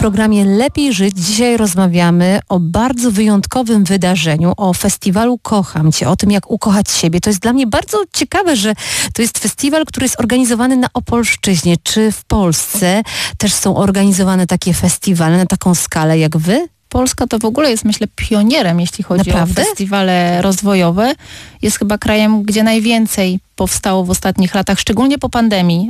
programie Lepiej Żyć. Dzisiaj rozmawiamy o bardzo wyjątkowym wydarzeniu, o festiwalu Kocham Cię, o tym, jak ukochać siebie. To jest dla mnie bardzo ciekawe, że to jest festiwal, który jest organizowany na Opolszczyźnie. Czy w Polsce też są organizowane takie festiwale na taką skalę jak wy? Polska to w ogóle jest, myślę, pionierem, jeśli chodzi Naprawdę? o festiwale rozwojowe. Jest chyba krajem, gdzie najwięcej powstało w ostatnich latach, szczególnie po pandemii,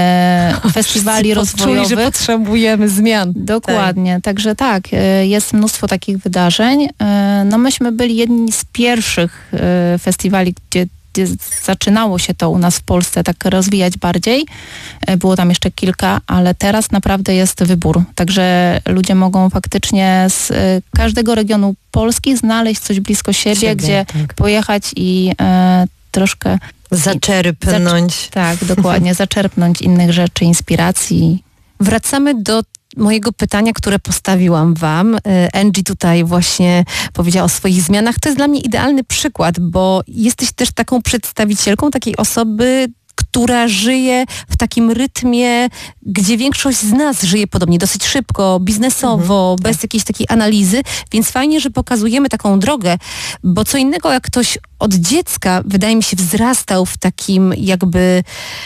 festiwali rozwojowych. Czuli, że potrzebujemy zmian. Dokładnie. Także tak, jest mnóstwo takich wydarzeń. No myśmy byli jedni z pierwszych festiwali, gdzie zaczynało się to u nas w Polsce tak rozwijać bardziej. Było tam jeszcze kilka, ale teraz naprawdę jest wybór. Także ludzie mogą faktycznie z każdego regionu Polski znaleźć coś blisko siebie, gdzie pojechać i troszkę zaczerpnąć. Tak, dokładnie. Zaczerpnąć innych rzeczy, inspiracji. Wracamy do mojego pytania, które postawiłam wam. Angie tutaj właśnie powiedziała o swoich zmianach. To jest dla mnie idealny przykład, bo jesteś też taką przedstawicielką takiej osoby, która żyje w takim rytmie, gdzie większość z nas żyje podobnie, dosyć szybko, biznesowo, bez jakiejś takiej analizy, więc fajnie, że pokazujemy taką drogę, bo co innego jak ktoś od dziecka, wydaje mi się, wzrastał w takim jakby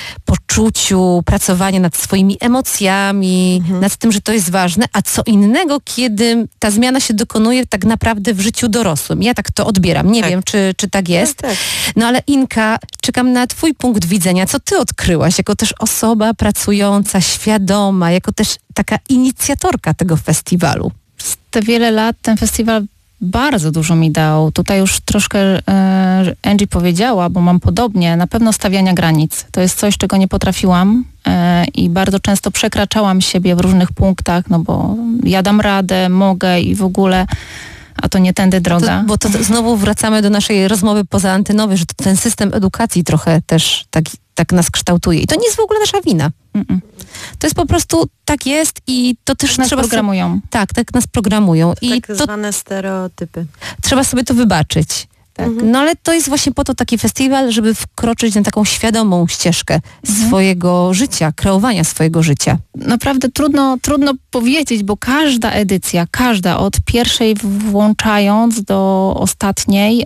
poczuciu pracowania nad swoimi emocjami, nad tym, że to jest ważne, a co innego, kiedy ta zmiana się dokonuje tak naprawdę w życiu dorosłym. Ja tak to odbieram. Nie wiem, czy tak jest. Tak. No ale Inka, czekam na twój punkt widzenia. Co ty odkryłaś jako też osoba pracująca, świadoma, jako też taka inicjatorka tego festiwalu? Przez te wiele lat ten festiwal bardzo dużo mi dał. Tutaj już troszkę Angie powiedziała, bo mam podobnie, na pewno stawiania granic. To jest coś, czego nie potrafiłam i bardzo często przekraczałam siebie w różnych punktach, no bo ja dam radę, mogę i w ogóle, a to nie tędy droga. Bo to znowu wracamy do naszej rozmowy pozaantenowej, że ten system edukacji trochę też tak nas kształtuje. I to nie jest w ogóle nasza wina. To jest po prostu tak jest i to też nas trzeba programują. Tak nas programują. I tak zwane stereotypy. Trzeba sobie to wybaczyć. Tak. No ale to jest właśnie po to taki festiwal, żeby wkroczyć na taką świadomą ścieżkę swojego życia, kreowania swojego życia. Naprawdę trudno powiedzieć, bo każda edycja, od pierwszej włączając do ostatniej,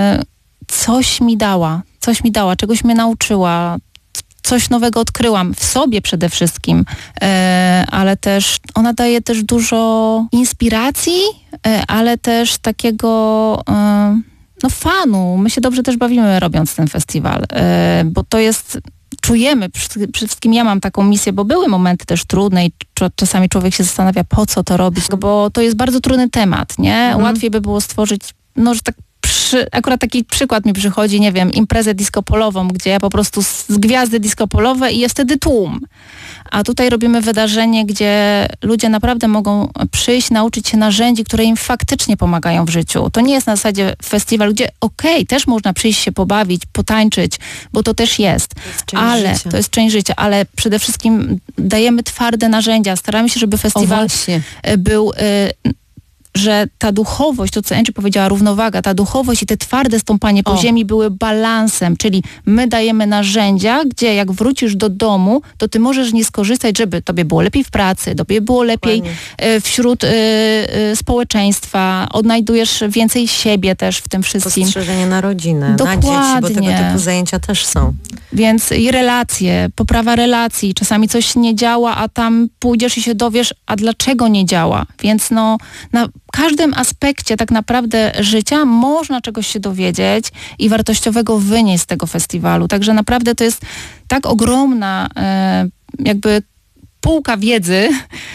coś mi dała, czegoś mnie nauczyła, coś nowego odkryłam w sobie przede wszystkim, ale też ona daje też dużo inspiracji, ale też takiego fanu. My się dobrze też bawimy robiąc ten festiwal, bo to jest, czujemy, przede wszystkim ja mam taką misję, bo były momenty też trudne i czasami człowiek się zastanawia, po co to robić, bo to jest bardzo trudny temat, nie? Łatwiej by było stworzyć, że tak akurat taki przykład mi przychodzi, nie wiem, imprezę disco-polową, gdzie ja po prostu z gwiazdy disco-polowe i jest wtedy tłum. A tutaj robimy wydarzenie, gdzie ludzie naprawdę mogą przyjść, nauczyć się narzędzi, które im faktycznie pomagają w życiu. To nie jest na zasadzie festiwal, gdzie też można przyjść się pobawić, potańczyć, bo to też jest. To jest część życia, ale przede wszystkim dajemy twarde narzędzia. Staramy się, żeby festiwal był że ta duchowość, to co Angie powiedziała, równowaga, ta duchowość i te twarde stąpanie po ziemi były balansem, czyli my dajemy narzędzia, gdzie jak wrócisz do domu, to ty możesz nie skorzystać, żeby tobie było lepiej w pracy, tobie było lepiej wśród społeczeństwa, odnajdujesz więcej siebie też w tym wszystkim. Postrzeżenie na rodzinę, na dzieci, bo tego typu zajęcia też są. Więc i relacje, poprawa relacji, czasami coś nie działa, a tam pójdziesz i się dowiesz, a dlaczego nie działa. Więc na każdym aspekcie tak naprawdę życia można czegoś się dowiedzieć i wartościowego wynieść z tego festiwalu. Także naprawdę to jest tak ogromna jakby półka wiedzy.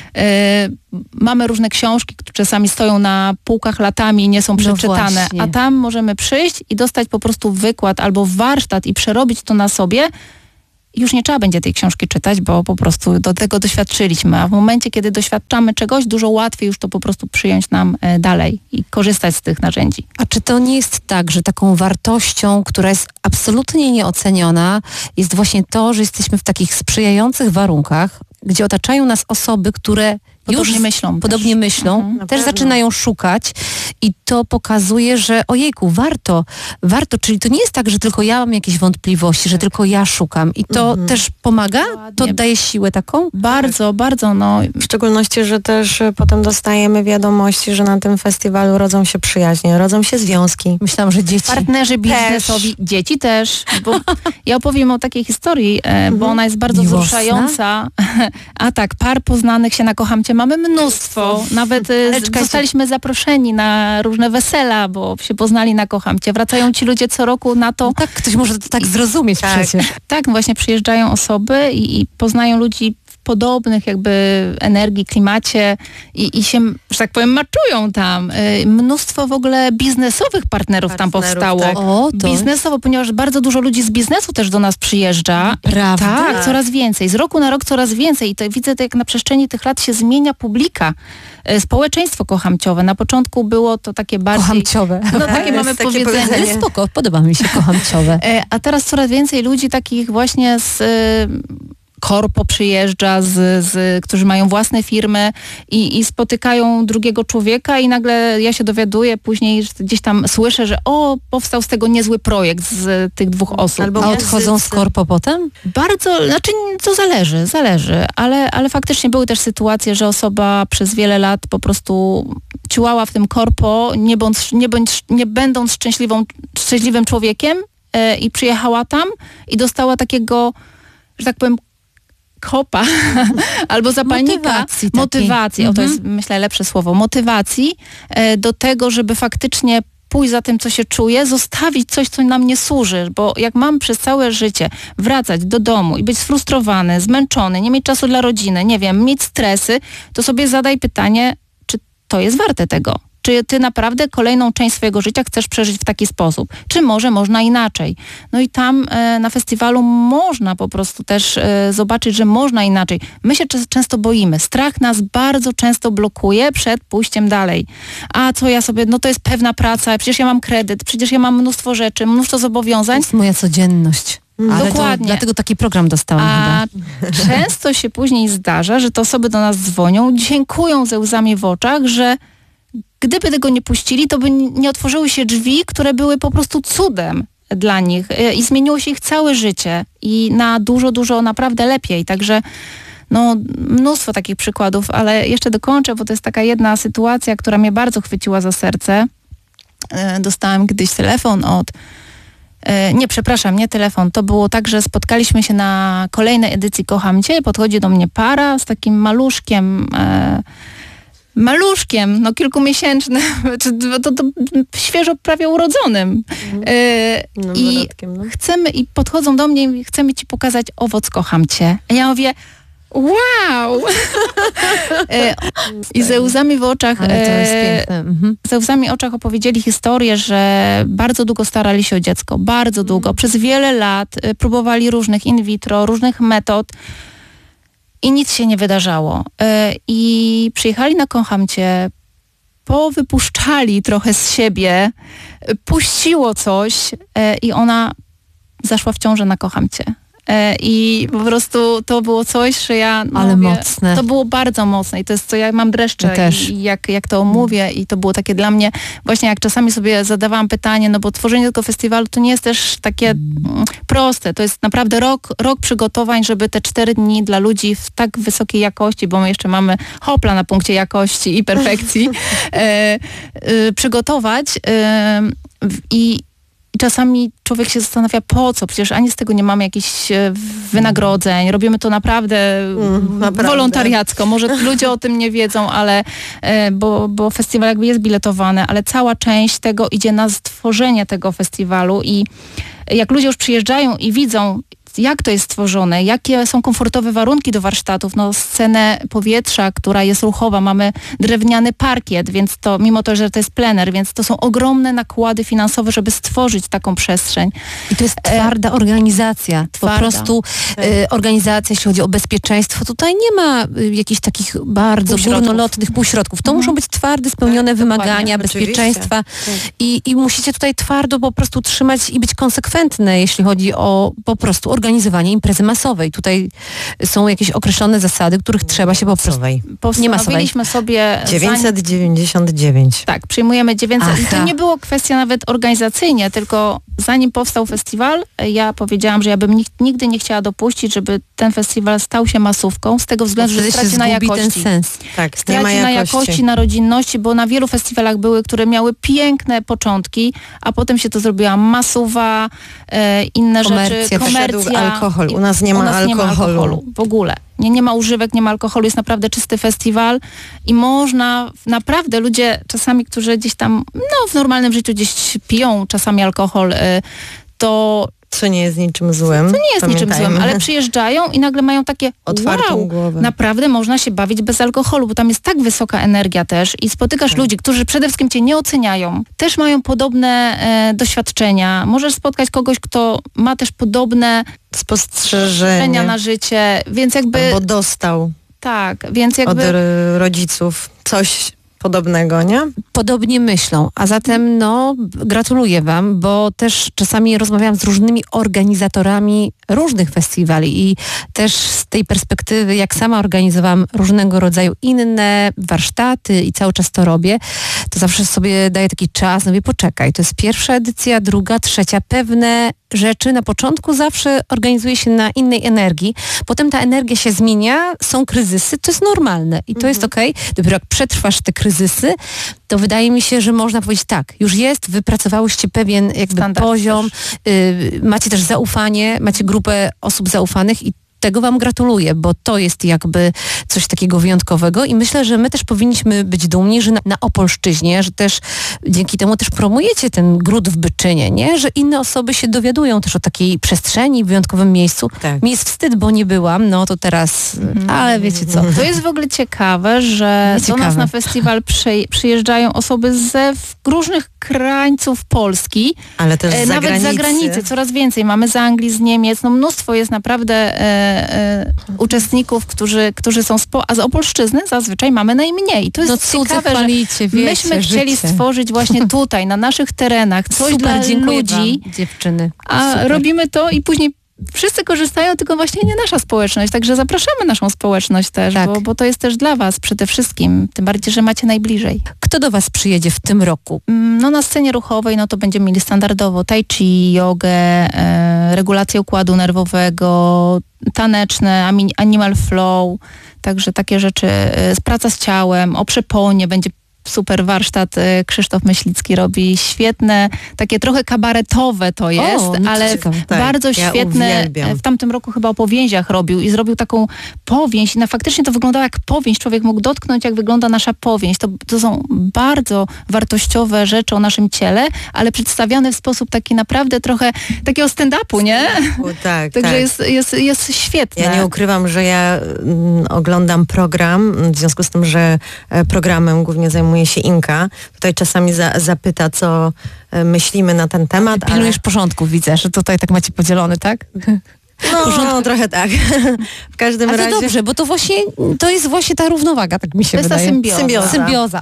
Mamy różne książki, które czasami stoją na półkach latami i nie są przeczytane, a tam możemy przyjść i dostać po prostu wykład albo warsztat i przerobić to na sobie. Już nie trzeba będzie tej książki czytać, bo po prostu do tego doświadczyliśmy, a w momencie, kiedy doświadczamy czegoś, dużo łatwiej już to po prostu przyjąć nam dalej i korzystać z tych narzędzi. A czy to nie jest tak, że taką wartością, która jest absolutnie nieoceniona, jest właśnie to, że jesteśmy w takich sprzyjających warunkach, gdzie otaczają nas osoby, które Podobnie myślą. Też zaczynają szukać i to pokazuje, że ojejku, warto, czyli to nie jest tak, że tylko ja mam jakieś wątpliwości, że tylko ja szukam i to też pomaga? To daje siłę taką? Bardzo, bardzo, no. W szczególności, że też potem dostajemy wiadomości, że na tym festiwalu rodzą się przyjaźnie, rodzą się związki. Myślałam, że dzieci. Partnerzy biznesowi, dzieci też, bo ja opowiem o takiej historii, bo ona jest bardzo Miłosna? Wzruszająca. A tak, par poznanych się na Kocham Cię mamy mnóstwo. Nawet zostaliśmy zaproszeni na różne wesela, bo się poznali na Kocham Cię. Wracają ci ludzie co roku na to. No tak, ktoś może to tak zrozumieć przecież. Tak, no właśnie przyjeżdżają osoby i poznają ludzi w podobnych jakby energii, klimacie i się, że tak powiem, maczują tam. Mnóstwo w ogóle biznesowych partnerów tam powstało. Tak. Biznesowo, ponieważ bardzo dużo ludzi z biznesu też do nas przyjeżdża. Prawda? Tak, coraz więcej. Z roku na rok coraz więcej. I to widzę, jak na przestrzeni tych lat się zmienia publika. Społeczeństwo kochamciowe. Na początku było to takie bardziej... Kochamciowe. No takie mamy powiedzenie. Ale spoko, podoba mi się kochamciowe. A teraz coraz więcej ludzi takich właśnie z... korpo przyjeżdża, którzy mają własne firmy i spotykają drugiego człowieka i nagle ja się dowiaduję później, że gdzieś tam słyszę, że powstał z tego niezły projekt z tych dwóch osób. A odchodzą z korpo potem? Bardzo, znaczy to zależy, ale faktycznie były też sytuacje, że osoba przez wiele lat po prostu ciułała w tym korpo, nie będąc szczęśliwym człowiekiem i przyjechała tam i dostała takiego, że tak powiem, kopa albo zapalnika, motywacji, to jest myślę lepsze słowo, motywacji do tego, żeby faktycznie pójść za tym, co się czuje, zostawić coś, co nam nie służy, bo jak mam przez całe życie wracać do domu i być sfrustrowany, zmęczony, nie mieć czasu dla rodziny, nie wiem, mieć stresy, to sobie zadaj pytanie, czy to jest warte tego? Czy ty naprawdę kolejną część swojego życia chcesz przeżyć w taki sposób? Czy może można inaczej? No i tam na festiwalu można po prostu też zobaczyć, że można inaczej. My się często boimy. Strach nas bardzo często blokuje przed pójściem dalej. A co ja sobie, no to jest pewna praca, przecież ja mam kredyt, przecież ja mam mnóstwo rzeczy, mnóstwo zobowiązań. To jest moja codzienność. Dokładnie. Dlatego taki program dostałam chyba. Często się później zdarza, że te osoby do nas dzwonią, dziękują ze łzami w oczach, że gdyby tego nie puścili, to by nie otworzyły się drzwi, które były po prostu cudem dla nich i zmieniło się ich całe życie i na dużo, dużo naprawdę lepiej. Także no, mnóstwo takich przykładów, ale jeszcze dokończę, bo to jest taka jedna sytuacja, która mnie bardzo chwyciła za serce. Dostałam kiedyś telefon nie telefon. To było tak, że spotkaliśmy się na kolejnej edycji Kocham Cię. Podchodzi do mnie para z takim maluszkiem, no kilkumiesięcznym, to świeżo prawie urodzonym. I podchodzą do mnie i chcemy ci pokazać owoc Kocham Cię. A ja mówię, wow! I ze łzami w oczach ze łzami w oczach opowiedzieli historię, że bardzo długo starali się o dziecko, bardzo długo, przez wiele lat próbowali różnych in vitro, różnych metod i nic się nie wydarzało. I przyjechali na Kocham Cię, powypuszczali trochę z siebie, puściło coś i ona zaszła w ciążę na Kocham Cię. I po prostu to było coś, że ja... Ale mocne. To było bardzo mocne i to jest co, ja mam dreszcze i jak to mówię i to było takie dla mnie, właśnie jak czasami sobie zadawałam pytanie, no bo tworzenie tego festiwalu to nie jest też takie proste, to jest naprawdę rok przygotowań, żeby te 4 dni dla ludzi w tak wysokiej jakości, bo my jeszcze mamy hopla na punkcie jakości i perfekcji, przygotować i czasami człowiek się zastanawia, po co? Przecież ani z tego nie mamy jakichś wynagrodzeń. Robimy to naprawdę wolontariacko. Może ludzie o tym nie wiedzą, ale bo festiwal jakby jest biletowany, ale cała część tego idzie na stworzenie tego festiwalu i jak ludzie już przyjeżdżają i widzą, jak to jest stworzone, jakie są komfortowe warunki do warsztatów, no scenę powietrza, która jest ruchowa, mamy drewniany parkiet, więc to, mimo to, że to jest plener, więc to są ogromne nakłady finansowe, żeby stworzyć taką przestrzeń. I to jest twarda organizacja. Po prostu organizacja, jeśli chodzi o bezpieczeństwo, tutaj nie ma jakichś takich bardzo górnolotnych półśrodków. To muszą być twarde, spełnione wymagania bezpieczeństwa i musicie tutaj twardo po prostu trzymać i być konsekwentne, jeśli chodzi o po prostu organizację organizowanie imprezy masowej. Tutaj są jakieś określone zasady, których trzeba się po prostu... Postanowiliśmy sobie... 999. Tak, przyjmujemy 900. Aha. I to nie było kwestia nawet organizacyjnie, tylko zanim powstał festiwal, ja powiedziałam, że ja bym nigdy nie chciała dopuścić, żeby ten festiwal stał się masówką, z tego względu, że straci na jakości. ten sens. Tak, Straci na jakości, na rodzinności, bo na wielu festiwalach były, które miały piękne początki, a potem się to zrobiła masuwa, inne rzeczy, komercja. Alkohol. U nas nie ma alkoholu. W ogóle. Nie ma używek, nie ma alkoholu, jest naprawdę czysty festiwal i można, naprawdę ludzie czasami, którzy gdzieś tam, w normalnym życiu gdzieś piją czasami alkohol, to... Co nie jest niczym złym. To nie jest niczym złym, ale przyjeżdżają i nagle mają takie otwartą głowę. Naprawdę można się bawić bez alkoholu, bo tam jest tak wysoka energia też i spotykasz ludzi, którzy przede wszystkim cię nie oceniają, też mają podobne doświadczenia. Możesz spotkać kogoś, kto ma też podobne spostrzeżenia na życie, więc jakby... Bo dostał. Tak, więc jakby... Od rodziców coś podobnego, nie? Podobnie myślą, a zatem gratuluję wam, bo też czasami rozmawiałam z różnymi organizatorami różnych festiwali i też z tej perspektywy, jak sama organizowałam różnego rodzaju inne warsztaty i cały czas to robię, to zawsze sobie daję taki czas, mówię, poczekaj, to jest pierwsza edycja, druga, trzecia, pewne rzeczy na początku zawsze organizuje się na innej energii, potem ta energia się zmienia, są kryzysy, to jest normalne i to jest okej. Dopiero jak przetrwasz te kryzysy, to wydaje mi się, że można powiedzieć tak, już jest, wypracowałyście pewien jakby standard poziom, macie też zaufanie, macie grupę osób zaufanych i tego wam gratuluję, bo to jest jakby coś takiego wyjątkowego i myślę, że my też powinniśmy być dumni, że na Opolszczyźnie, że też dzięki temu też promujecie ten gród w Byczynie, nie? Że inne osoby się dowiadują też o takiej przestrzeni, wyjątkowym miejscu. Tak. Mi jest wstyd, bo nie byłam, to teraz, ale wiecie co. To jest w ogóle ciekawe, że do nas na festiwal przyjeżdżają osoby ze różnych krańców Polski, ale też nawet z zagranicy, coraz więcej. Mamy z Anglii, z Niemiec, mnóstwo jest naprawdę uczestników, którzy są a z Opolszczyzny zazwyczaj mamy najmniej. To jest ciekawe, chwalicie, że myśmy chcieli stworzyć właśnie tutaj, na naszych terenach, coś dla ludzi, wam, dziewczyny. A super. Robimy to i później wszyscy korzystają, tylko właśnie nie nasza społeczność. Także zapraszamy naszą społeczność też, tak. bo to jest też dla was przede wszystkim. Tym bardziej, że macie najbliżej. Kto do was przyjedzie w tym roku? Na scenie ruchowej, to będziemy mieli standardowo tai chi, jogę, regulację układu nerwowego, taneczne, animal flow, także takie rzeczy, praca z ciałem, o przeponie, będzie super warsztat Krzysztof Myślicki robi, świetne, takie trochę kabaretowe to jest, ale bardzo świetne. W tamtym roku chyba o powięziach robił i zrobił taką powięź i faktycznie to wyglądało jak powięź. Człowiek mógł dotknąć, jak wygląda nasza powięź. To są bardzo wartościowe rzeczy o naszym ciele, ale przedstawione w sposób taki naprawdę trochę takiego stand-upu, nie? Tak, także jest świetne. Ja nie ukrywam, że ja oglądam program, w związku z tym, że programem głównie zajmuje się Inka. Tutaj czasami zapyta, co myślimy na ten temat. Pilnujesz porządków, widzę, że tutaj tak macie podzielony, tak? Trochę tak. W każdym razie... to dobrze, bo to jest właśnie ta równowaga, tak mi się wydaje. To jest symbioza.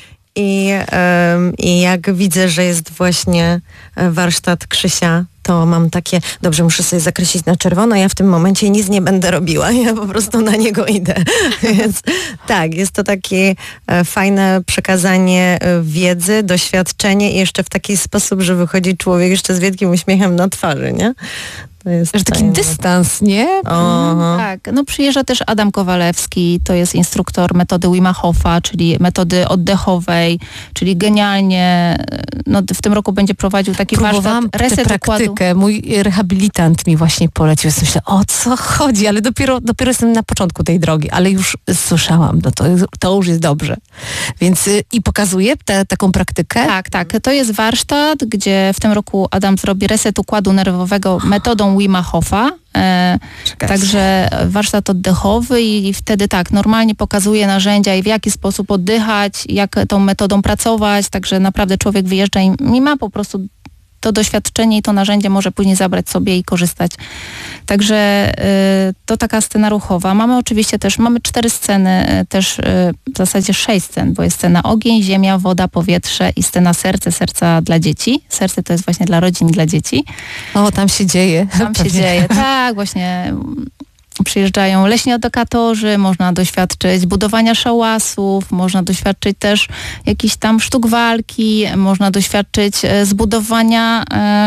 I jak widzę, że jest właśnie warsztat Krzysia, to mam takie, dobrze, muszę sobie zakreślić na czerwono, ja w tym momencie nic nie będę robiła, ja po prostu na niego idę. Więc tak, jest to takie fajne przekazanie wiedzy, doświadczenie i jeszcze w taki sposób, że wychodzi człowiek jeszcze z wielkim uśmiechem na twarzy, nie? To jest że taki dystans, nie? Tak, przyjeżdża też Adam Kowalewski, to jest instruktor metody Wima Hofa, czyli metody oddechowej, czyli genialnie, w tym roku będzie prowadził taki warsztat reset układu. Mój rehabilitant mi właśnie polecił. Myślę, o co chodzi, ale dopiero jestem na początku tej drogi, ale już słyszałam, to już jest dobrze. Więc i pokazuje taką praktykę? Tak. To jest warsztat, gdzie w tym roku Adam zrobi reset układu nerwowego metodą Wima Hofa. Także warsztat oddechowy i wtedy normalnie pokazuje narzędzia i w jaki sposób oddychać, jak tą metodą pracować, także naprawdę człowiek wyjeżdża i ma po prostu to doświadczenie i to narzędzie może później zabrać sobie i korzystać. Także to taka scena ruchowa. Mamy oczywiście też, mamy 4 sceny, też w zasadzie 6 scen, bo jest scena ogień, ziemia, woda, powietrze i scena serca dla dzieci. Serce to jest właśnie dla rodzin i dla dzieci. O, tam się dzieje. Tam się dzieje, tak, właśnie przyjeżdżają leśni edukatorzy, można doświadczyć budowania szałasów, można doświadczyć też jakichś tam sztuk walki, można doświadczyć zbudowania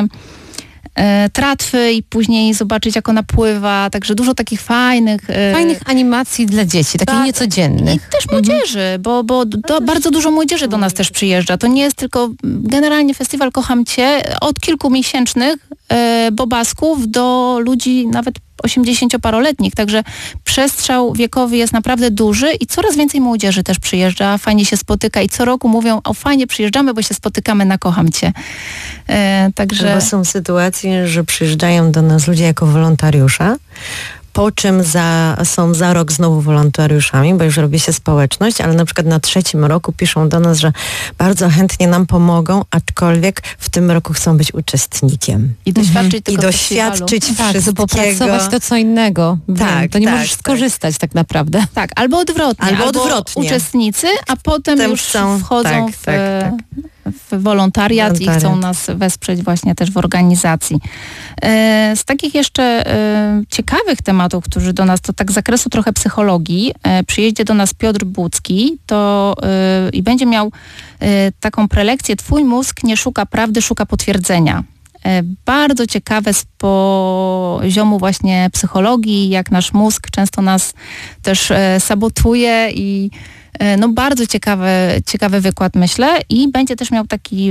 tratwy i później zobaczyć, jak ona pływa. Także dużo takich fajnych animacji dla dzieci, takich niecodziennych. I też młodzieży, bo bardzo dużo młodzieży do nas też przyjeżdża. To nie jest tylko generalnie festiwal Kocham Cię od kilkumiesięcznych bobasków do ludzi nawet 80-paroletnich, także przestrzał wiekowy jest naprawdę duży i coraz więcej młodzieży też przyjeżdża, fajnie się spotyka i co roku mówią, o fajnie przyjeżdżamy, bo się spotykamy na Kocham Cię. Także... Bo są sytuacje, że przyjeżdżają do nas ludzie jako wolontariusze, po czym są za rok znowu wolontariuszami, bo już robi się społeczność, ale na przykład na 3. roku piszą do nas, że bardzo chętnie nam pomogą, aczkolwiek w tym roku chcą być uczestnikiem. I doświadczyć tego I doświadczyć wszystkiego. Bo pracować to co innego. Tak, to nie możesz skorzystać tak naprawdę. Tak, albo odwrotnie. Albo uczestnicy, a potem już wchodzą w wolontariat i chcą nas wesprzeć właśnie też w organizacji. Z takich jeszcze ciekawych tematów, którzy do nas, to tak z zakresu trochę psychologii, przyjedzie do nas Piotr Budzki i będzie miał taką prelekcję Twój mózg nie szuka prawdy, szuka potwierdzenia. Bardzo ciekawe z poziomu właśnie psychologii, jak nasz mózg często nas też sabotuje i bardzo ciekawy wykład, myślę, i będzie też miał taki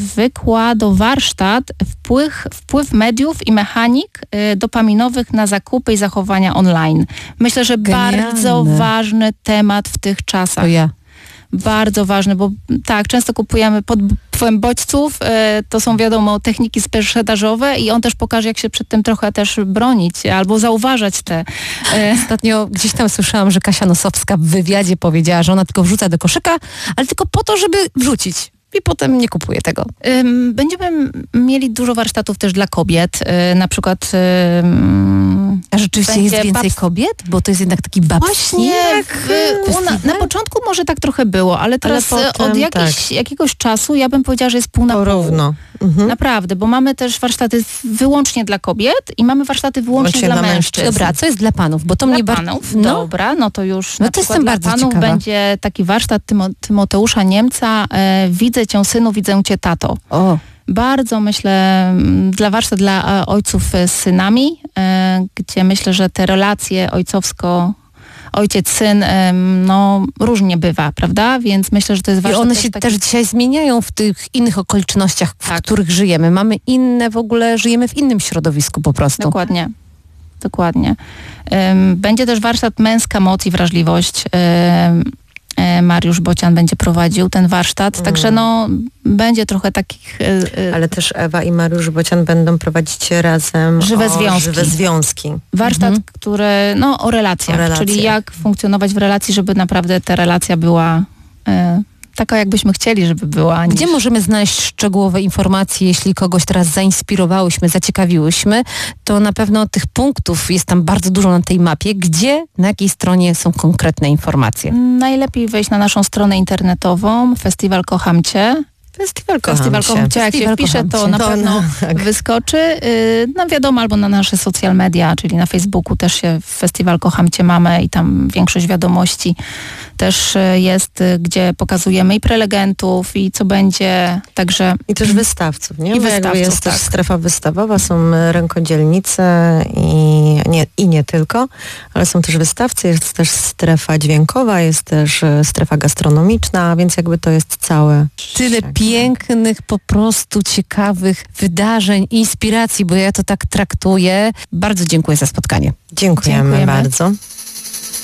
warsztat wpływ mediów i mechanik dopaminowych na zakupy i zachowania online. Myślę, że bardzo ważny temat w tych czasach. To ja. Bardzo ważny, bo tak, często kupujemy pod wpływem bodźców, to są wiadomo techniki sprzedażowe i on też pokaże, jak się przed tym trochę też bronić albo zauważać te. Ostatnio gdzieś tam słyszałam, że Kasia Nosowska w wywiadzie powiedziała, że ona tylko wrzuca do koszyka, ale tylko po to, żeby wrzucić. I potem nie kupuje tego. Będziemy mieli dużo warsztatów też dla kobiet, na przykład... A rzeczywiście jest więcej kobiet? Bo to jest jednak taki babski. Na początku może tak trochę było, ale teraz potem, od jakiegoś czasu ja bym powiedziała, że jest pół na pół. Porówno. Naprawdę, bo mamy też warsztaty wyłącznie dla kobiet i mamy warsztaty wyłącznie dla mężczyzn. Dobra, co jest dla panów? Bo to dla panów, dobra, no to już na przykład dla panów ciekawa. Będzie taki warsztat Tymoteusza Niemca, Widzę Cię synu, widzę Cię tato. O. Bardzo myślę, warsztat dla ojców z synami, gdzie myślę, że te relacje ojciec-syn, różnie bywa, prawda? Więc myślę, że to jest ważne. I one się też dzisiaj zmieniają w tych innych okolicznościach, w których żyjemy. Mamy inne w ogóle, żyjemy w innym środowisku po prostu. Dokładnie. Będzie też warsztat Męska moc i wrażliwość. Mariusz Bocian będzie prowadził ten warsztat, także będzie trochę takich... Ale też Ewa i Mariusz Bocian będą prowadzić razem żywe związki. Warsztat, który, o relacjach, czyli jak funkcjonować w relacji, żeby naprawdę ta relacja była taka, jakbyśmy chcieli, żeby była. Gdzie możemy znaleźć szczegółowe informacje, jeśli kogoś teraz zainspirowałyśmy, zaciekawiłyśmy, to na pewno tych punktów jest tam bardzo dużo na tej mapie. Gdzie, na jakiej stronie są konkretne informacje? Najlepiej wejść na naszą stronę internetową Festiwal Kocham Cię. Festiwal Kocham Cię. Jak się wpisze, to na pewno wyskoczy. Wiadomo, albo na nasze social media, czyli na Facebooku też się Festiwal Kocham Cię mamy i tam większość wiadomości też jest, gdzie pokazujemy i prelegentów, i co będzie, także... I też wystawców, nie? I wystawców, jest też strefa wystawowa, są rękodzielnicy i nie tylko, ale są też wystawcy, jest też strefa dźwiękowa, jest też strefa gastronomiczna, więc jakby to jest całe... Tyle pięknych, po prostu ciekawych wydarzeń, inspiracji, bo ja to tak traktuję. Bardzo dziękuję za spotkanie. Dziękujemy bardzo.